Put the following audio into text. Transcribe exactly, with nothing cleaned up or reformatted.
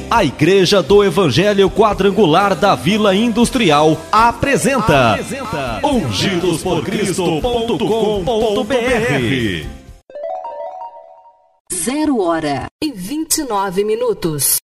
A Igreja do Evangelho Quadrangular da Vila Industrial apresenta, apresenta ungidos por cristo ponto com ponto br. Zero hora e vinte e nove minutos.